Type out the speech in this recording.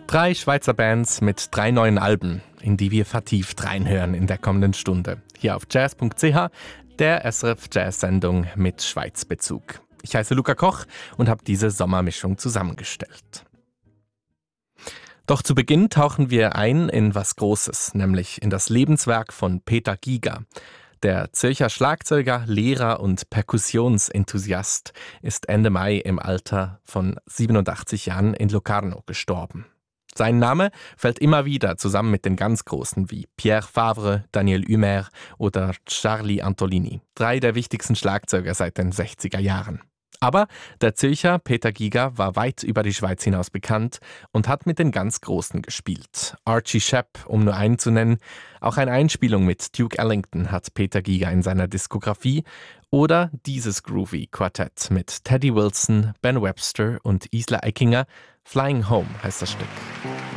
3 Schweizer Bands mit 3 neuen Alben, in die wir vertieft reinhören in der kommenden Stunde. Hier auf jazz.ch, der SRF Jazz-Sendung mit Schweizbezug. Ich heiße Luca Koch und habe diese Sommermischung zusammengestellt. Doch zu Beginn tauchen wir ein in was Großes, nämlich in das Lebenswerk von Peter Giger. Der Zürcher Schlagzeuger, Lehrer und Perkussionsenthusiast ist Ende Mai im Alter von 87 Jahren in Locarno gestorben. Sein Name fällt immer wieder zusammen mit den ganz Großen wie Pierre Favre, Daniel Humer oder Charlie Antolini, 3 der wichtigsten Schlagzeuger seit den 60er Jahren. Aber der Zürcher Peter Giger war weit über die Schweiz hinaus bekannt und hat mit den ganz Großen gespielt. Archie Shepp, um nur einen zu nennen, auch eine Einspielung mit Duke Ellington hat Peter Giger in seiner Diskografie oder dieses groovy Quartett mit Teddy Wilson, Ben Webster und Isla Eichinger. Flying Home heißt das Stück.